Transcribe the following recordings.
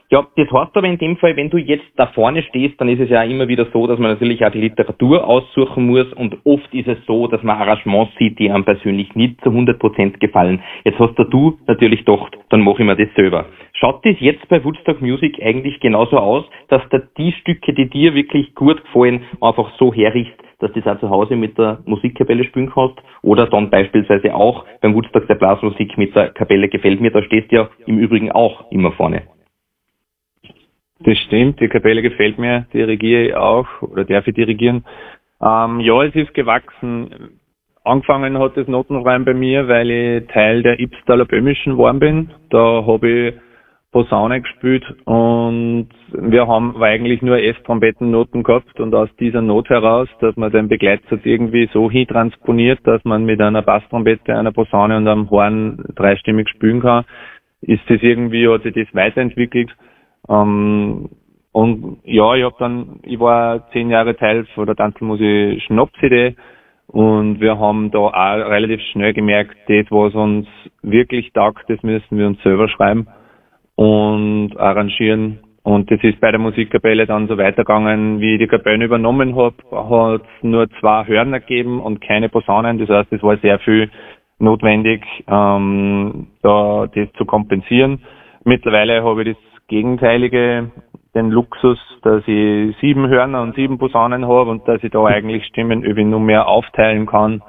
Ja, das heißt aber in dem Fall, wenn du jetzt da vorne stehst, dann ist es ja immer wieder so, dass man natürlich auch die Literatur aussuchen muss und oft ist es so, dass man Arrangements sieht, die einem persönlich nicht zu 100% gefallen. Jetzt hast du natürlich gedacht, dann mache ich mir das selber. Schaut das jetzt bei Woodstock Music eigentlich genauso aus, dass da die Stücke, die dir wirklich gut gefallen, einfach so herrichst, dass du das auch zu Hause mit der Musikkapelle spielen kannst oder dann beispielsweise auch beim Woodstock der Blasmusik mit der Kapelle gefällt mir, da stehst du ja im Übrigen auch immer vorne. Das stimmt, die Kapelle gefällt mir, dirigiere ich auch oder darf ich dirigieren. Ja, es ist gewachsen. Angefangen hat das Notenrein bei mir, weil ich Teil der Ybbstaler Böhmischen geworden bin. Da habe ich Posaune gespielt und wir haben eigentlich nur S-Trompetennoten gehabt und aus dieser Not heraus, dass man den Begleitsatz irgendwie so hintransponiert, dass man mit einer Basstrompete, einer Posaune und einem Horn dreistimmig spielen kann, ist das irgendwie, hat sich das weiterentwickelt. Und ja, ich war 10 Jahre Teil von der Tanzelmusik Schnaps-CD und wir haben da auch relativ schnell gemerkt, das, was uns wirklich taugt, das müssen wir uns selber schreiben und arrangieren. Und das ist bei der Musikkapelle dann so weitergegangen, wie ich die Kapellen übernommen habe, hat es nur 2 Hörner gegeben und keine Posaunen. Das heißt, es war sehr viel notwendig, da das zu kompensieren. Mittlerweile habe ich das Gegenteilige, den Luxus, dass ich 7 Hörner und 7 Posaunen habe und dass ich da eigentlich Stimmen irgendwie nur mehr aufteilen kann.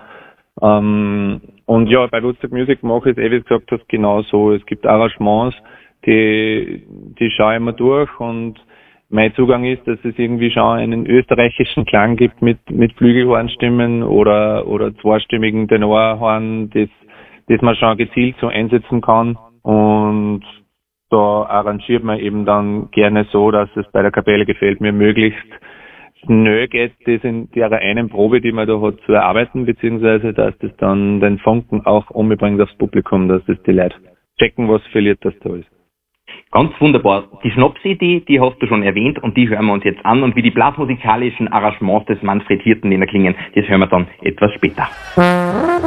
Und ja, bei Woodstock Music mache ich es, wie du gesagt hast, genau so. Es gibt Arrangements, die schaue ich mir durch und mein Zugang ist, dass es irgendwie schon einen österreichischen Klang gibt mit Flügelhornstimmen oder zweistimmigen Tenorhorn, das man schon gezielt so einsetzen kann und da arrangiert man eben dann gerne so, dass es bei der Kapelle gefällt mir möglichst schnell geht, das in der einen Probe, die man da hat, zu erarbeiten, beziehungsweise dass das dann den Funken auch umbringt aufs Publikum, dass das die Leute checken, was verliert das da ist. Ganz wunderbar. Die Schnapsidee, die hast du schon erwähnt und die hören wir uns jetzt an und wie die blasmusikalischen Arrangements des Manfred Hirtenlehner klingen, das hören wir dann etwas später.